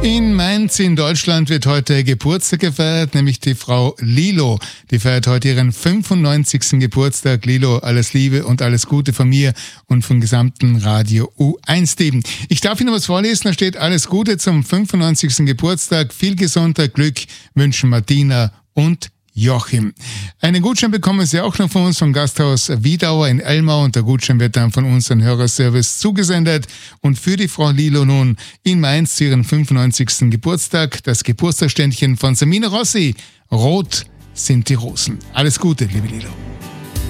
In Mainz in Deutschland wird heute Geburtstag gefeiert, nämlich die Frau Lilo. Die feiert heute ihren 95. Geburtstag. Lilo, alles Liebe und alles Gute von mir und vom gesamten Radio U1-Team. Ich darf Ihnen was vorlesen, da steht: Alles Gute zum 95. Geburtstag, viel Gesundheit, Glück wünschen Martina und Joachim. Einen Gutschein bekommen Sie auch noch von uns vom Gasthaus Wiedauer in Elmau und der Gutschein wird dann von unserem Hörerservice zugesendet. Und für die Frau Lilo nun in Mainz zu ihren 95. Geburtstag das Geburtstagsständchen von Samina Rossi. Rot sind die Rosen. Alles Gute, liebe Lilo.